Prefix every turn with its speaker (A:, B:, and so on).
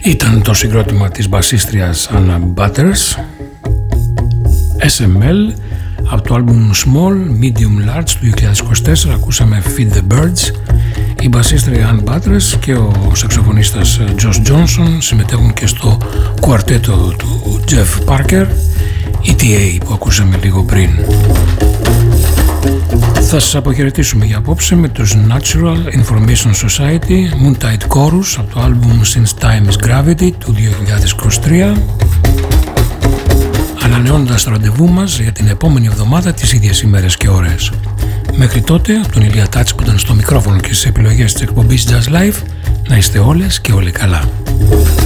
A: Ήταν το συγκρότημα της μπασίστριας Anna Butters, SML, από το άλμπουμ Small, Medium, Large του 2024 ακούσαμε Feed the Birds. Η μπασίστρια Ann Butters και ο σαξοφωνίστας Josh Johnson συμμετέχουν και στο κουαρτέτο του Jeff Parker, ETA, που ακούσαμε λίγο πριν. Θα σας αποχαιρετήσουμε για απόψε με τους Natural Information Society, Moontide Chorus από το άλμπουμ Since Time is Gravity του 2023, ανανεώνοντας το ραντεβού μας για την επόμενη εβδομάδα τις ίδιες ημέρες και ώρες. Μέχρι τότε, από τον Ηλία Τάτση που ήταν στο μικρόφωνο και στις επιλογές της εκπομπής Jazz Live, να είστε όλες και όλοι καλά.